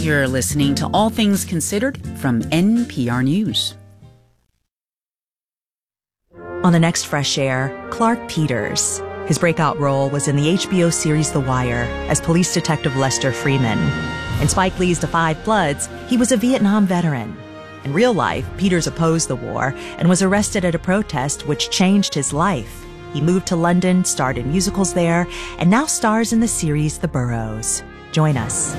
You're listening to All Things Considered from NPR News. On the next Fresh Air, Clark Peters. His breakout role was in the HBO series The Wire as police detective Lester Freeman. In Spike Lee's Da 5 Bloods, he was a Vietnam veteran. In real life, Peters opposed the war and was arrested at a protest which changed his life. He moved to London, starred in musicals there, and now stars in the series The Burrows. Join us.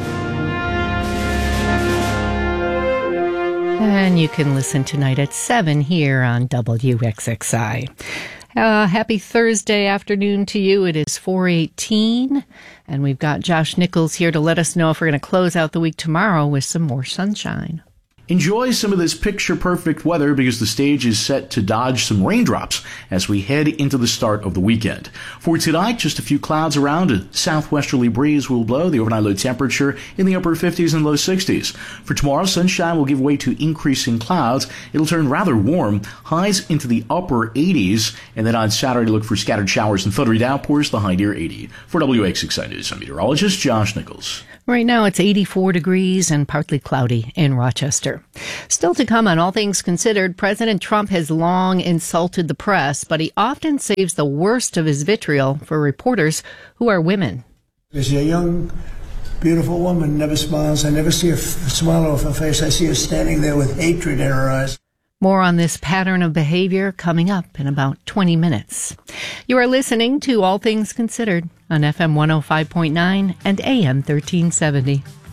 And you can listen tonight at 7 here on WXXI. Happy Thursday afternoon to you. It is 4:18, and we've got Josh Nichols here to let us know if we're going to close out the week tomorrow with some more sunshine. Enjoy some of this picture-perfect weather because the stage is set to dodge some raindrops as we head into the start of the weekend. For tonight, just a few clouds around. A southwesterly breeze will blow. The overnight low temperature in the upper 50s and low 60s. For tomorrow, sunshine will give way to increasing clouds. It'll turn rather warm. Highs into the upper 80s. And then on Saturday, look for scattered showers and thundery downpours. The high near 80. For WXXI News, I'm meteorologist Josh Nichols. Right now it's 84 degrees and partly cloudy in Rochester. Still to come on All Things Considered, President Trump has long insulted the press, but he often saves the worst of his vitriol for reporters who are women. There's a young, beautiful woman, never smiles. I never see a smile off her face. I see her standing there with hatred in her eyes. More on this pattern of behavior coming up in about 20 minutes. You are listening to All Things Considered on FM 105.9 and AM 1370.